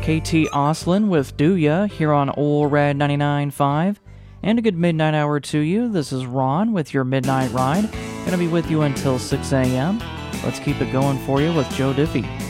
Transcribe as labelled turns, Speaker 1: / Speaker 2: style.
Speaker 1: KT Oslin with Do Ya here on Ol' Red 99.5. And a good midnight hour to you. This is Ron with your Midnight Ride. Gonna be with you until 6 a.m. Let's keep it going for you with Joe Diffie.